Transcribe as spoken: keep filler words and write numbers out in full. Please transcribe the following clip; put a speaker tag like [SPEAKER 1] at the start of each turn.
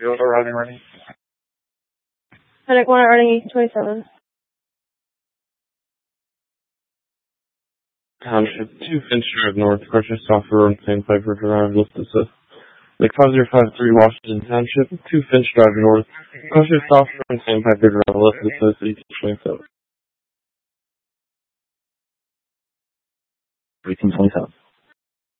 [SPEAKER 1] Field routing ready.
[SPEAKER 2] Medic one routing E twenty-seven.
[SPEAKER 3] Township two Finch Drive North, Crusher Software and Sandpiper Drive, listed as Lake five zero five three Washington Township, two Finch Drive North, Crusher Software and Sandpiper Drive, listed as eighteen twenty-seven.
[SPEAKER 4] eighteen twenty-seven.